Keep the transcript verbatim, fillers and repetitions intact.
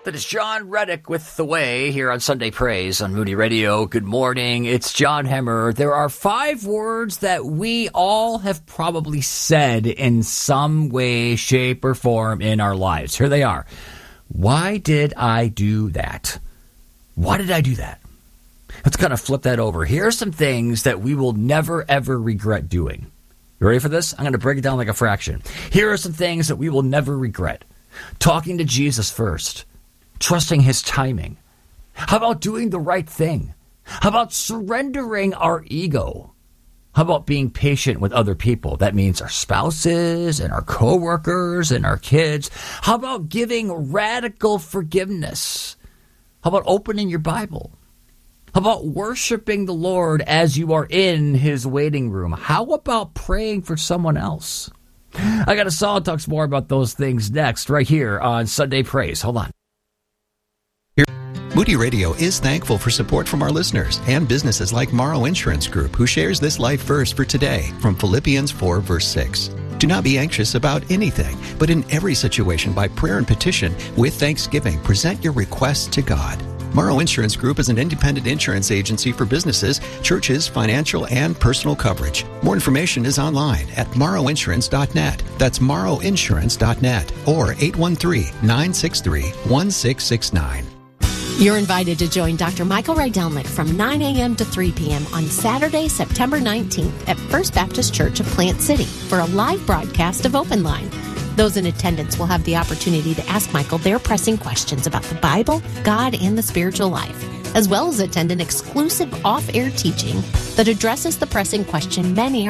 That is John Reddick with The Way here on Sunday Praise on Moody Radio. Good morning. It's John Hemmer. There are five words that we all have probably said in some way, shape, or form in our lives. Here they are. Why did I do that? Why did I do that? Let's kind of flip that over. Here are some things that we will never, ever regret doing. You ready for this? I'm going to break it down like a fraction. Here are some things that we will never regret. Talking to Jesus first. Trusting his timing. How about doing the right thing? How about surrendering our ego? How about being patient with other people? That means our spouses and our coworkers and our kids. How about giving radical forgiveness? How about opening your Bible? How about worshiping the Lord as you are in his waiting room? How about praying for someone else? I got a song that talks more about those things next, right here on Sunday Praise. Hold on. Moody Radio is thankful for support from our listeners and businesses like Morrow Insurance Group, who shares this life verse for today from Philippians four, verse six. Do not be anxious about anything, but in every situation by prayer and petition, with thanksgiving, present your requests to God. Morrow Insurance Group is an independent insurance agency for businesses, churches, financial, and personal coverage. More information is online at morrow insurance dot net. That's morrow insurance dot net or eight one three, nine six three, one six six nine. You're invited to join Doctor Michael Rydelnik from nine a.m. to three p.m. on Saturday, September nineteenth at First Baptist Church of Plant City for a live broadcast of Open Line. Those in attendance will have the opportunity to ask Michael their pressing questions about the Bible, God, and the spiritual life, as well as attend an exclusive off-air teaching that addresses the pressing question many